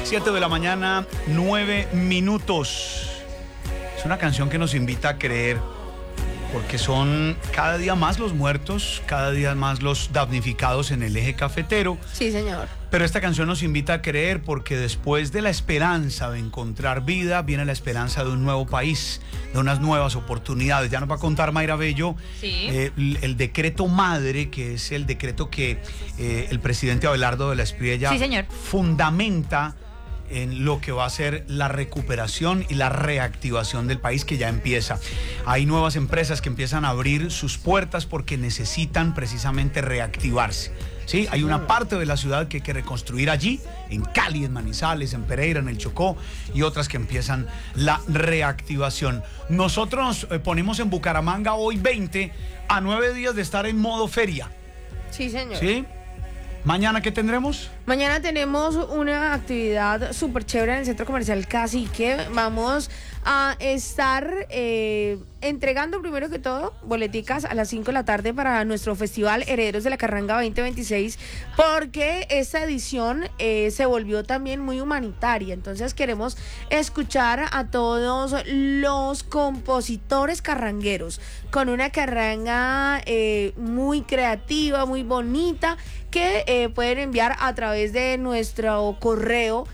7 de la mañana, 9 minutos. Es una canción que nos invita a creer, porque son cada día más los muertos, cada día más los damnificados en el eje cafetero. Sí, señor. Pero esta canción nos invita a creer porque después de la esperanza de encontrar vida, viene la esperanza de un nuevo país, de unas nuevas oportunidades. Ya nos va a contar Mayra Bello, sí, el decreto madre, que es el decreto que el presidente Abelardo de la Espriella sí, señor, fundamenta en lo que va a ser la recuperación y la reactivación del país, que ya empieza. Hay nuevas empresas que empiezan a abrir sus puertas porque necesitan precisamente reactivarse. ¿Sí? Hay una parte de la ciudad que hay que reconstruir allí, en Cali, en Manizales, en Pereira, en el Chocó, y otras que empiezan la reactivación. Nosotros nos ponemos en Bucaramanga hoy 20 a 9 días de estar en modo feria. Sí, señor. ¿Sí? ¿Mañana qué tendremos? Mañana tenemos una actividad súper chévere en el Centro Comercial Cacique. Vamos a estar entregando primero que todo boleticas a las 5 de la tarde para nuestro festival Herederos de la Carranga 2026, porque esta edición se volvió también muy humanitaria. Entonces queremos escuchar a todos los compositores carrangueros con una carranga muy creativa, muy bonita, que pueden enviar a través de nuestro correo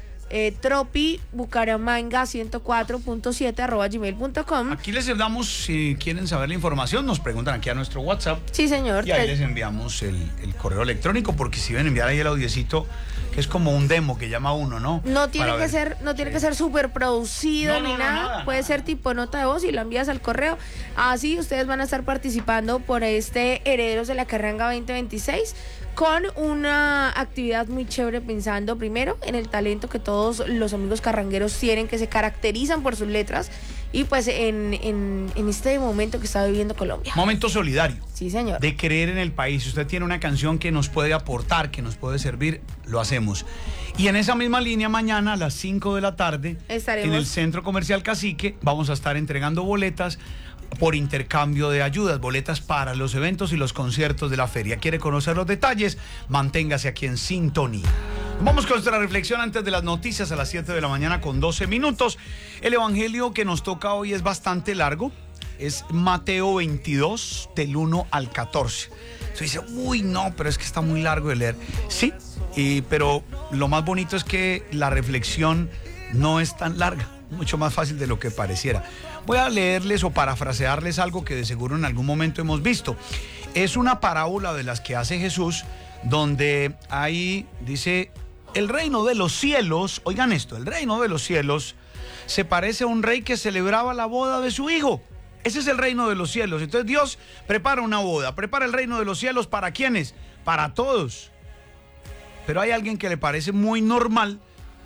tropibucaramanga104.7 @gmail.com. Aquí les damos, si quieren saber la información, nos preguntan aquí a nuestro WhatsApp. Sí, señor. Y ahí les enviamos el correo electrónico, porque si ven enviar ahí el audiecito, que es como un demo que llama uno, ¿no? No tiene que ser, no tiene que ser súper producido ni nada. Puede ser tipo nota de voz y lo envías al correo. Así ustedes van a estar participando por este Herederos de la Carranga 2026, con una actividad muy chévere, pensando primero en el talento que todos los amigos carrangueros tienen, que se caracterizan por sus letras, y pues en este momento que está viviendo Colombia. Momento solidario. Sí, señor. De creer en el país. Si usted tiene una canción que nos puede aportar, que nos puede servir, lo hacemos. Y en esa misma línea, mañana a las 5 de la tarde, estaremos en el Centro Comercial Cacique, vamos a estar entregando boletas por intercambio de ayudas, boletas para los eventos y los conciertos de la feria. ¿Quiere conocer los detalles? Manténgase aquí en sintonía. Vamos con nuestra reflexión antes de las noticias a las 7 de la mañana con 12 minutos. El evangelio que nos toca hoy es bastante largo. Es Mateo 22, del 1 al 14. Usted dice, uy, no, pero es que está muy largo de leer. Sí, pero lo más bonito es que la reflexión no es tan larga, mucho más fácil de lo que pareciera. Voy a leerles o parafrasearles algo que de seguro en algún momento hemos visto. Es una parábola de las que hace Jesús, donde ahí dice, el reino de los cielos, oigan esto, el reino de los cielos se parece a un rey que celebraba la boda de su hijo. Ese es el reino de los cielos. Entonces Dios prepara una boda, prepara el reino de los cielos. ¿Para quiénes? Para todos. Pero hay alguien que le parece muy normal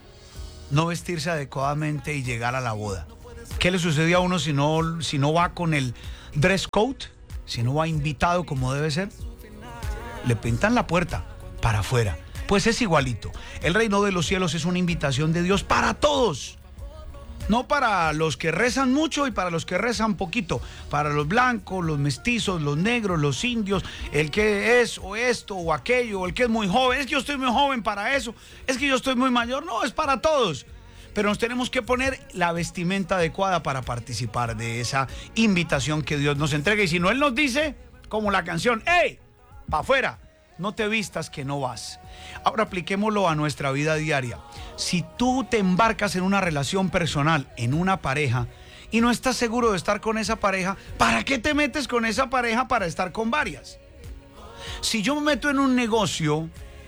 no vestirse adecuadamente y llegar a la boda. ¿Qué le sucede a uno si no va con el dress code? Si no va invitado como debe ser. Le pintan la puerta para afuera. Pues es igualito. El reino de los cielos es una invitación de Dios para todos. No para los que rezan mucho y para los que rezan poquito. Para los blancos, los mestizos, los negros, los indios, el que es o esto o aquello, o el que es muy joven. Es que yo estoy muy joven para eso. Es que yo estoy muy mayor. No, es para todos. Pero nos tenemos que poner la vestimenta adecuada para participar de esa invitación que Dios nos entrega. Y si no, Él nos dice, como la canción, ¡hey! ¡Pa' afuera! No te vistas que no vas. Ahora apliquémoslo a nuestra vida diaria. Si tú te embarcas en una relación personal, en una pareja, y no estás seguro de estar con esa pareja, ¿para qué te metes con esa pareja para estar con varias? Si yo me meto en un negocio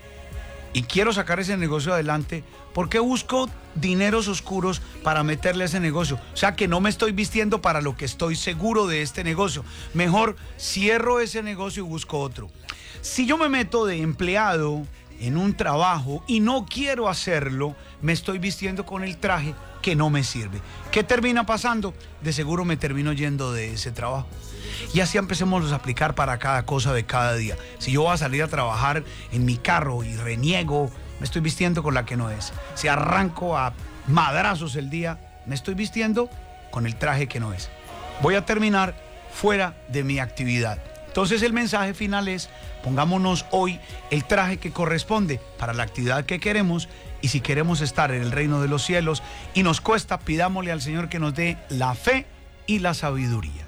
y quiero sacar ese negocio adelante, ¿por qué busco dineros oscuros para meterle a ese negocio? O sea, que no me estoy vistiendo para lo que estoy seguro de este negocio. Mejor cierro ese negocio y busco otro. Si yo me meto de empleado en un trabajo y no quiero hacerlo, me estoy vistiendo con el traje que no me sirve. ¿Qué termina pasando? De seguro me termino yendo de ese trabajo. Y así empecemos a aplicar para cada cosa de cada día. Si yo voy a salir a trabajar en mi carro y reniego, me estoy vistiendo con la que no es. Si arranco a madrazos el día, me estoy vistiendo con el traje que no es. Voy a terminar fuera de mi actividad. Entonces el mensaje final es, pongámonos hoy el traje que corresponde para la actividad que queremos, y si queremos estar en el reino de los cielos y nos cuesta, pidámosle al Señor que nos dé la fe y la sabiduría.